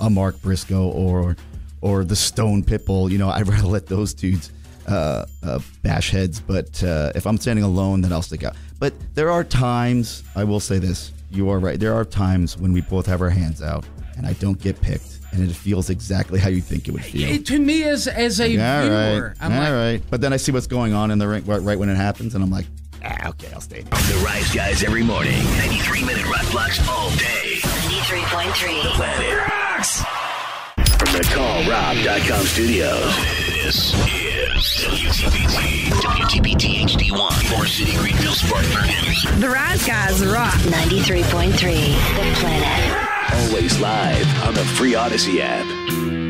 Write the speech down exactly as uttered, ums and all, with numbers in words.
a Mark Briscoe or or the Stone Pitbull. You know, I'd rather let those dudes uh, uh, bash heads. But uh, if I'm standing alone, then I'll stick out. But there are times, I will say this, you are right. There are times when we both have our hands out and I don't get picked. And it feels exactly how you think it would feel. It, to me, as as a like, viewer, right, I'm all like, right. But then I see what's going on in the ring right, right when it happens, and I'm like, ah, okay, I'll stay. The Rise Guys every morning. ninety-three minute rock blocks all day. ninety-three point three. The Planet Rocks. From the Call Rob dot com studios. This is W T B T. W T B T H D one. Forest City, Greenville, Spartanburg. The Rise Guys rock. ninety-three point three. The Planet. Always live on the free Odyssey app.